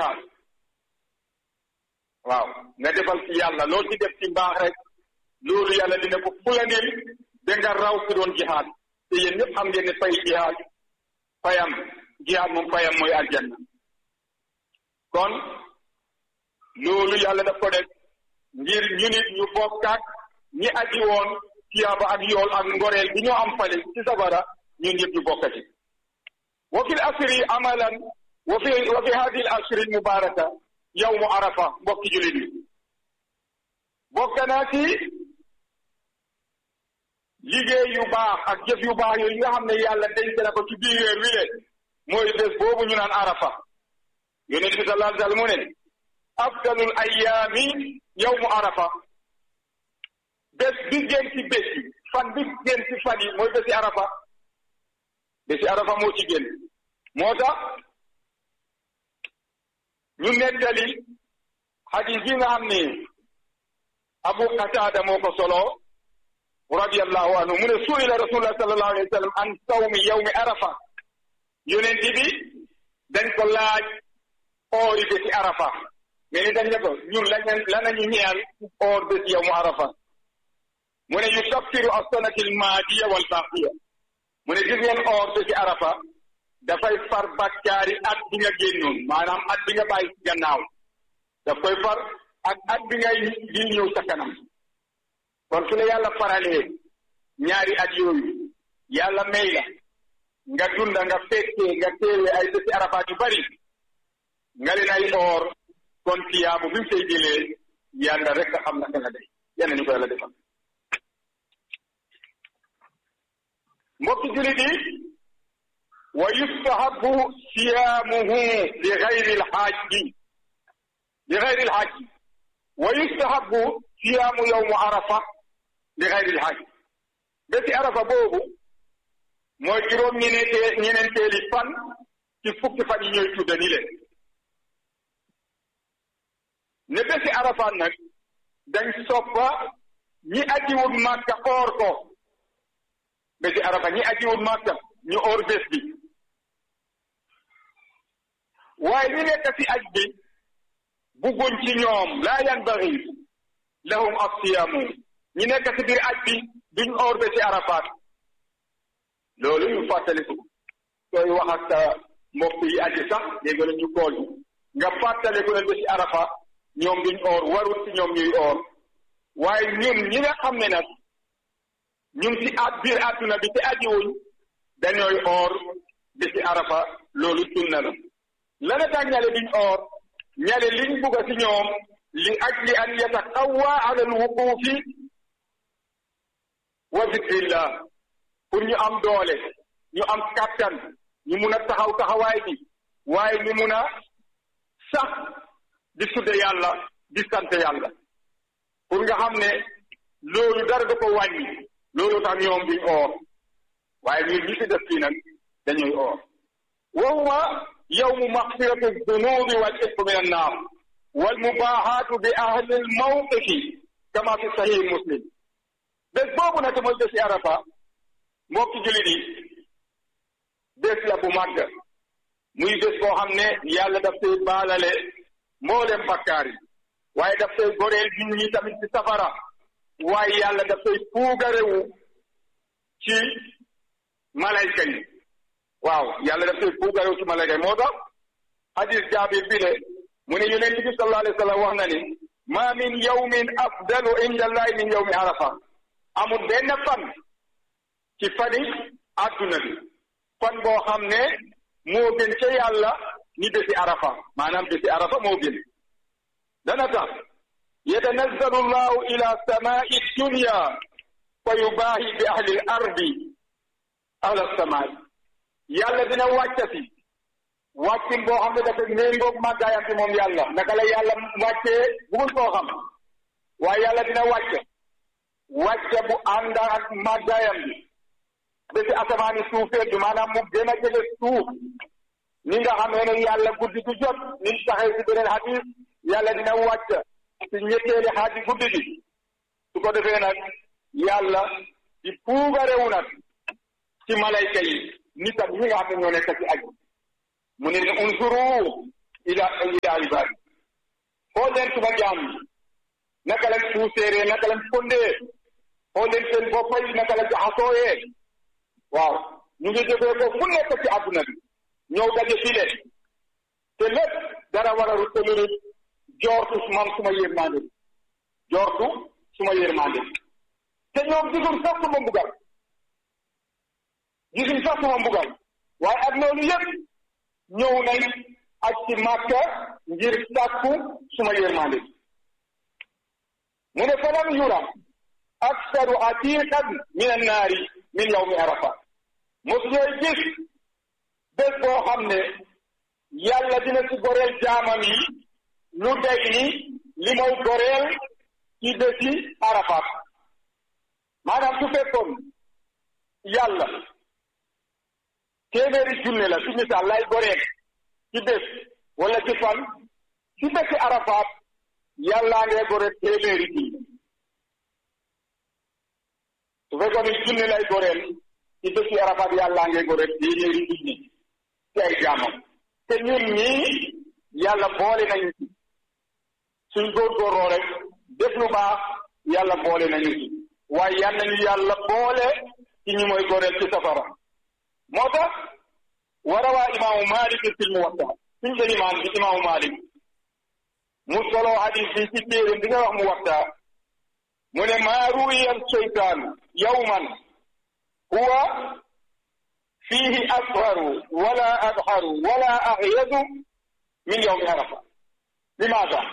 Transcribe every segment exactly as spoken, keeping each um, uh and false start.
jihaad waaw nga defal ci yàlla loo ci def ci mbaax rek loolu yàlla dina ko fulandil da nga raw ci doon jihaad te yéen ñëpp xam ngeen ne fay jihaad fayam jihaad moom fayam mooy aljanna kon loolu yàlla daf ko def ngir ñu nit ñu bokk ak ñi aji woon tiyaaba ak yool ak ngoreel bi ñoo am fale ci safara ñun ñëpp ñu bokkati wa fi l asri amalan wa fi wa fi hadihi l asri l mubaraka yawmu arafa mbokki julit yi bokk naa ci liggéey yu baax ak jëf yu baax yooyu nga xam ne yàlla denc na ko ci biir weer wi le mooy bés boobu ñu naan arafa yonent bi sallallahu alayhi wa sallam mu ne afdalul ayyaami yawmu arafa bés bi gën ci bés yi fan bi gën ci fan yi mooy bési arafa bési arafa moo ci gën moo tax ñu nettali hadis yi nga xam ne Abu Qatada moo ko solo radiyallahu anhu mu ne su'ila rasulullah sallallahu alayhi wa sallam an sawmi yawmi arafa yonent bi dañ ko laaj oori bési arafa mais ni dañ ne ko ñun lañ la nañu ñeel oor bési yawmu arafa mu ne yukaffiru as-sanati al-maadiya wal baaqiya mu ne gis ngeen oor bési arafa dafay far bakkaari at bi nga génnoon maanaam at bi nga bàyyi ci gannaaw daf koy far ak at bi ngay di ñëw sa kanam kon su la yàlla faralee ñaari at yooyu yàlla may la nga dunda nga fekkee nga teewee ay bési arafaat yu bari nga leen ay oor kon tiyaabu bi mu say jëlee yàlla rek a xam naka la day yàlla ñu ko yàlla defal mbokki julit yi wa yustahabu siyaamuhu li gayri lxaaji li gayri lxaaji wa yustahabu siyaamu yawmu arafa li gayri lxaaji bési arafa boobu mooy juróom ñeneente ñeneenteeli fan ci fukki fan yi ñooy tudda ni leen ne bési arafa nag dañ soppa ñi ajiwul màkka oor ko bési arafa ñi ajiwul màkka ñu oor bés bi waaye ñi nekk ci aj bi bugguñ ci ñoom laa yanbaghi lahum as-siyaamu ñi nekk ci biir aj bi duñ oor bési arafaat loolu ñu fàttaliku sooy wax ak sa mbokk yi aji sax léegi la ñu kool nga fàttaliku ne bési arafa ñoom duñ oor warul ci ñoom ñuy oor waaye ñun ñi nga xam ne nag ñun ci at biir àdduna bi te ajiwuñ dañooy oor bési arafa loolu sunna la lana tax ñale duñ oor ñale liñ bugg ci ñoom li ajli an yataqawwa ala alwuqufi wa zikrillah pour ñu am doole ñu am kattan ñu mun a taxaw taxawaay bi waaye ñu mun a sax di tudde yàlla di sant yàlla pour nga xam ne loolu dara da ko wàññi loolu tax ñoom duñ oor waaye ñun ñi ci def fii nag dañuy oor wa huwa yawmu maghfirati dunubi wal ismi min annaar wal mubaahaatu bi ahli al mawqifi kama fi sahih muslim bés boobu nag mooy bési arafa mbokki jullit yi bés la bu màgg muy bés boo xam ne yàlla daf koy baalale mboolem bakkaar yi waaye daf koy goreel nit ñi tamit ci safara waaye yàlla daf koy puugarewu ci malayka yi waaw yàlla daf koy puugarewu ci malayka yi moo tax hadis jaabir bi ne mu ne yonent bi sallallahu alayhi wa sallam wax na ni ma min yawmin afdalu inda allahi min yawmi arafa amul benn fan ci fani adduna bi fan boo xam ne moo gën ca yàlla ni bési arafa maanaam bési arafa moo gën dana tax yatanazzalu llahu ila samai dunya fa yubaahi bi ahli l ardi ahla samaai yàlla dina wàccati wàccin boo xam ne dafa méngoog màggaayam ci moom yàlla naka la yàlla wàccee bugul koo xam waaye yàlla dina wàcce wàcce bu ànd ak màggaayam bi bési asamaani suufee bi maanaam mu gën a jege suuf ni nga xamee ne yàlla guddi du jot ni saxee si beneen hadis yàlla dina wàcc ci ñetteeli xaaji guddi gi su ko defee nag yàlla di puugarewu nag ci malayka yi nitam ñi nga xam ne ñoo nekk ci aj mu ne ne unzuru ila ila ibadi xool leen suma jaam yi naka lañ puuséeree naka lañ fondee xool leen seen bopp yi naka la jaxasooyee waaw ñu ngi jógee ko fu nekk ci àdduna bi ñëw daje fii leen te lépp dara war a ruttaluru joortu man suma yërmande joortu suma yërmande te ñoom gisuñ sax suma mbugal gisuñ sax suma mbugal waaye ak loolu yëpp ñëw nañ ak ci Makka ngir sàkku suma yërmande mu ne falam yura aksaru atiqan min annaari min yawmi arafa mos ñooy gis bés boo xam ne yàlla dina ci goreel jaamam yi lu day ni li mooy goreel ci bési Arafat maanaam su fekkoon yàlla téeméeri junne la ci misaal lay goreel ci bés wala ci fan ci bési Arafat yàllaa ngee goreel téeméeri junne su fekkoon ni junne lay goreel ci bési Arafat yàllaa ngee goreel téeméeri junne ci ay jaamam te ñun ñii yàlla boole nañu ci suñ góorgóorloo rek def lu baax yàlla boole nañu ci waaye yal nañu yàlla boole ci ñi mooy goreel ci safara moo tax warawaa imaamu Maalik fil Muwatta suñ seen imaam bi imaamu Maalik mu solo hadis bi ci téere bi nga wax Muwatta mu ne maa ruwiya seytaan yawman huwa fiihi asharu wala adharu wala ahyadu min yawmi arafa limaada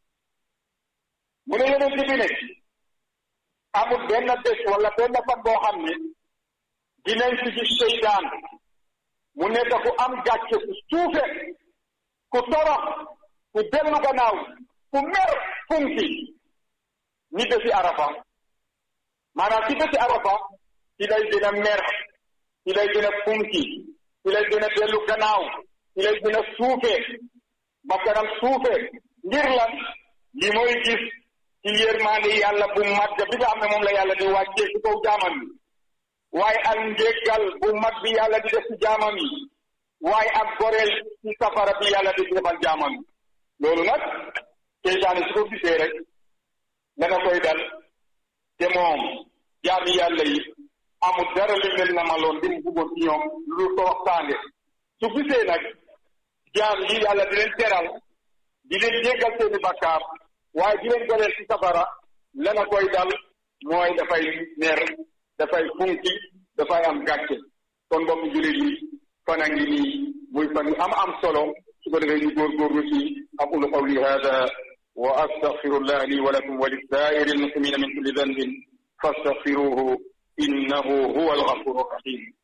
mu ne yonent bi ne amul benn bés wala benn fan boo xam ne dinañ ci gis seytaan mu nekk ku am gàcce ku suufe ku torox ku dellu gannaaw ku mer funki ni bési arafa maanaam ci bési arafa ci lay gën a mer ci lay gën a funki ci lay gën a dellu gannaaw ci lay gën a suufe bakkanam suufe ngir lan li mooy gis ci yërmande yàlla bu mag bi nga xam ne moom la yàlla di wàccee ci kaw jaamam yi waaye ak njéggal bu mag bi yàlla di def ci jaamam yi waaye ak goreel ci safara bi yàlla di defal jaamam yi loolu nag seytaane su ko gisee rek dana koy dal te moom jaami yàlla yi amul dara li leen namaloon di mu bëggoon ci ñoom lu toroxtaange su gisee nag jaam yi yàlla di leen teral di leen jéggal seeni bakkaar waaye di leen goreel ci safara lana koy dal mooy dafay mer dafay funki dafay am gàcce kon mbokk jullit yi fan a ngi nii muy fan yu am am solo su ko defee ñu góorgóorlu ci aqulu qawli hada wa astaghfirullah li wa lakum wa lisaa'iri al-muslimina min kulli dhanbin fastaghfiruhu innahu huwa al-ghafuru rahim